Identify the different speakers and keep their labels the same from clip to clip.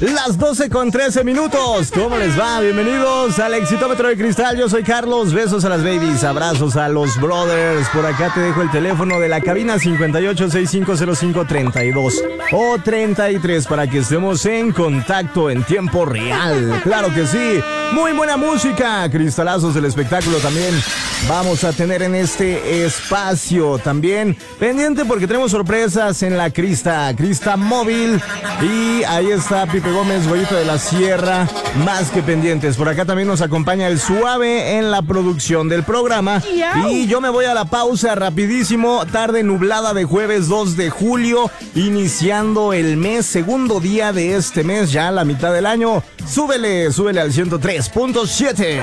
Speaker 1: Las 12:13. ¿Cómo les va? Bienvenidos al Exitómetro de Cristal. Yo soy Carlos. Besos a las babies, abrazos a los brothers. Por acá te dejo el teléfono de la cabina 58650532 o 33 para que estemos en contacto en tiempo real. Claro que sí. Muy buena música. Cristalazos del espectáculo también vamos a tener en este espacio. También pendiente porque tenemos sorpresas en la Crista Móvil. Y ahí está Pipe Gómez, Goyito de la Sierra, más que pendientes. Por acá también nos acompaña el Suave en la producción del programa. Y yo me voy a la pausa rapidísimo. Tarde nublada de jueves 2 de julio, iniciando el mes, segundo día de este mes, ya la mitad del año. Súbele al 103.7.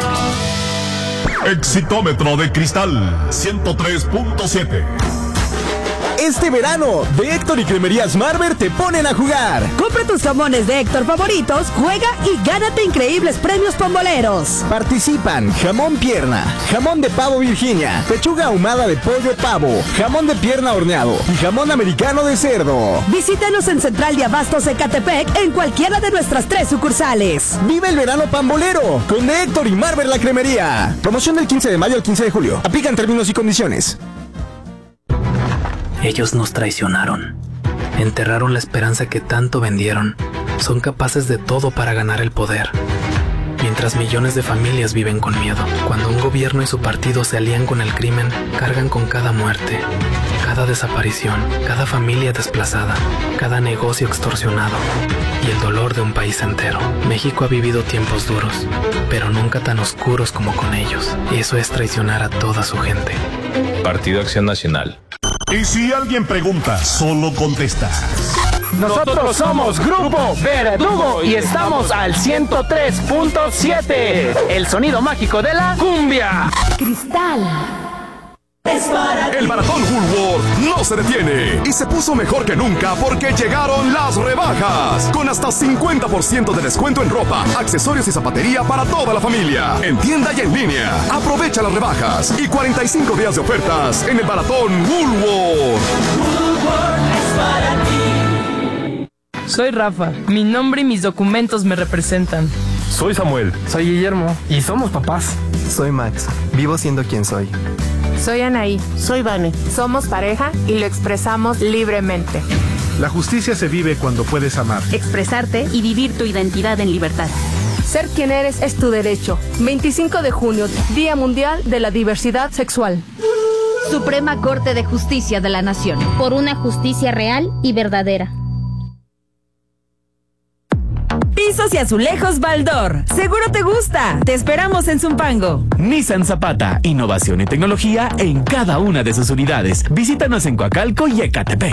Speaker 2: Exitómetro de Cristal 103.7.
Speaker 1: Este verano, de Héctor y Cremerías Marber te ponen a jugar.
Speaker 3: Compra tus jamones de Héctor favoritos, juega y gánate increíbles premios pamboleros.
Speaker 1: Participan jamón pierna, jamón de pavo Virginia, pechuga ahumada de pollo pavo, jamón de pierna horneado y jamón americano de cerdo.
Speaker 3: Visítanos en Central de Abastos Ecatepec en cualquiera de nuestras 3 sucursales.
Speaker 1: Vive el verano pambolero con de Héctor y Marber la Cremería. Promoción del 15 de mayo al 15 de julio. Aplican términos y condiciones.
Speaker 4: Ellos nos traicionaron, enterraron la esperanza que tanto vendieron, son capaces de todo para ganar el poder. Mientras millones de familias viven con miedo, cuando un gobierno y su partido se alían con el crimen, cargan con cada muerte, cada desaparición, cada familia desplazada, cada negocio extorsionado y el dolor de un país entero. México ha vivido tiempos duros, pero nunca tan oscuros como con ellos, y eso es traicionar a toda su gente.
Speaker 5: Partido Acción Nacional.
Speaker 2: Y si alguien pregunta, solo contesta.
Speaker 6: Nosotros somos Grupo Verdugo y estamos al 103.7. El sonido mágico de la cumbia.
Speaker 3: Cristal.
Speaker 2: El maratón Woolworth no se detiene y se puso mejor que nunca porque llegaron las rebajas. Con hasta 50% de descuento en ropa, accesorios y zapatería para toda la familia. En tienda y en línea. Aprovecha las rebajas y 45 días de ofertas en el maratón Woolworth.
Speaker 7: Woolworth es para ti.
Speaker 8: Soy Rafa. Mi nombre y mis documentos me representan.
Speaker 9: Soy Samuel.
Speaker 10: Soy Guillermo. Y somos papás.
Speaker 11: Soy Max. Vivo siendo quien soy.
Speaker 12: Soy Anaí.
Speaker 13: Soy Vane.
Speaker 12: Somos pareja y lo expresamos libremente.
Speaker 14: La justicia se vive cuando puedes amar,
Speaker 15: expresarte y vivir tu identidad en libertad.
Speaker 12: Ser quien eres es tu derecho. 25 de junio, Día Mundial de la Diversidad Sexual.
Speaker 15: Suprema Corte de Justicia de la Nación.
Speaker 16: Por una justicia real y verdadera.
Speaker 3: Pisos y azulejos Baldor. Seguro te gusta. Te esperamos en Zumpango.
Speaker 17: Nissan Zapata. Innovación y tecnología en cada una de sus unidades. Visítanos en Coacalco y Ecatepec.